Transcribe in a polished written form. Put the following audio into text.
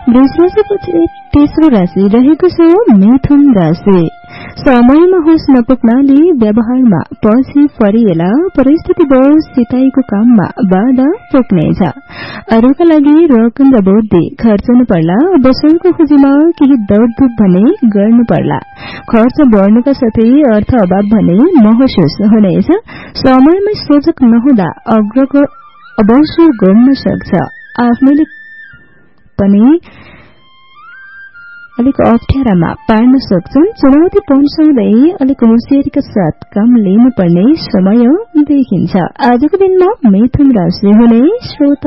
वृषराशिपछि तेस्रो राशि रहेको छ मिथुन राशि। समयमा होस् नपुग्नाले व्यवहारमा पछि परिएला परिस्थितिवश सिताइको काममा बाधा पुग्नेछ। अरूका लागि रकम र बुद्धि खर्चनु पर्ला। बसलको खोजीमा केही दौडधुप भने गर्नु पर्ला। खर्च बढ्नुका साथै अर्थ अभाव भने महसुस हुनेछ। समयमा सजग नहुँदा अग्रको अवसर गुम्न सक्छ। आफूले पनि अलिक अप्ठ्यारामा पार्न सक्छन्। चुनौती पन्साउँदै अलिक होसियारीका साथ काम लिनुपर्ने समय देखिन्छ। आजको दिनमा मिथुन राशि हुने श्रोता